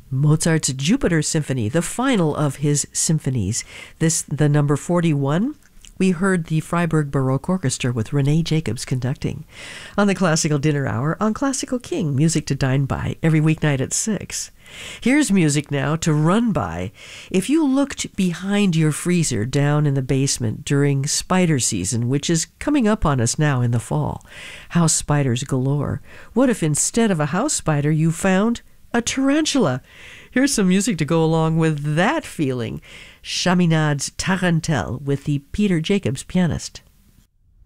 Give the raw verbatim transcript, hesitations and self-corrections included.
Mozart's Jupiter Symphony, the final of his symphonies. This, the number forty-one, we heard the Freiburg Baroque Orchestra with Renee Jacobs conducting. On the Classical Dinner Hour on Classical King, music to dine by every weeknight at six. Here's music now to run by. If you looked behind your freezer down in the basement during spider season, which is coming up on us now in the fall, house spiders galore, what if instead of a house spider you found a tarantula? Here's some music to go along with that feeling. Chaminade's Tarentelle with the Peter Jacobs pianist.